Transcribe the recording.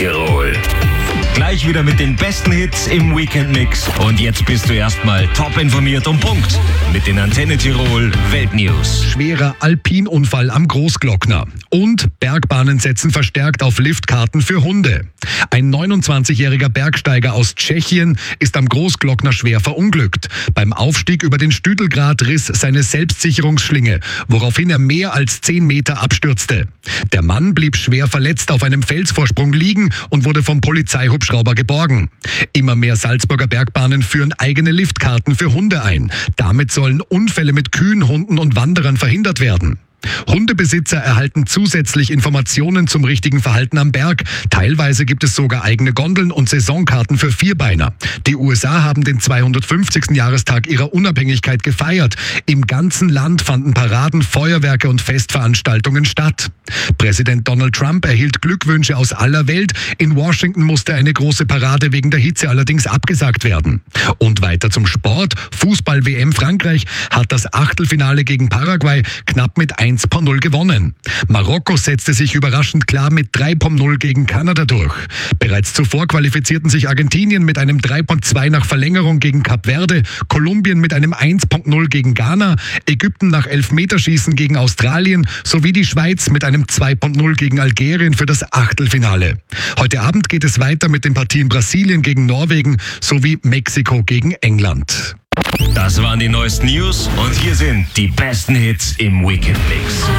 Tirol. Gleich wieder mit den besten Hits im Weekend-Mix. Und jetzt bist du erstmal top informiert und Punkt mit den Antenne Tirol Weltnews. Schwerer Alpinunfall am Großglockner. Und Bergbahnen setzen verstärkt auf Liftkarten für Hunde. Ein 29-jähriger Bergsteiger aus Tschechien ist am Großglockner schwer verunglückt. Beim Aufstieg über den Stüdelgrat riss seine Selbstsicherungsschlinge, woraufhin er mehr als 10 Meter abstürzte. Der Mann blieb schwer verletzt auf einem Felsvorsprung liegen und wurde vom Polizeihubschrauber geborgen. Immer mehr Salzburger Bergbahnen führen eigene Liftkarten für Hunde ein. Damit sollen Unfälle mit Kühen, Hunden und Wanderern verhindert werden. Hundebesitzer erhalten zusätzlich Informationen zum richtigen Verhalten am Berg. Teilweise gibt es sogar eigene Gondeln und Saisonkarten für Vierbeiner. Die USA haben den 250. Jahrestag ihrer Unabhängigkeit gefeiert. Im ganzen Land fanden Paraden, Feuerwerke und Festveranstaltungen statt. Präsident Donald Trump erhielt Glückwünsche aus aller Welt. In Washington musste eine große Parade wegen der Hitze allerdings abgesagt werden. Und weiter zum Sport. Fußball-WM Frankreich hat das Achtelfinale gegen Paraguay knapp mit 1:0 gewonnen. Marokko setzte sich überraschend klar mit 3:0 gegen Kanada durch. Bereits zuvor qualifizierten sich Argentinien mit einem 3:2 nach Verlängerung gegen Kap Verde, Kolumbien mit einem 1:0 gegen Ghana, Ägypten nach Elfmeterschießen gegen Australien sowie die Schweiz mit einem 2:0 gegen Algerien für das Achtelfinale. Heute Abend geht es weiter mit den Partien Brasilien gegen Norwegen sowie Mexiko gegen England. Das waren die neuesten News und hier sind die besten Hits im Weekend-Mix.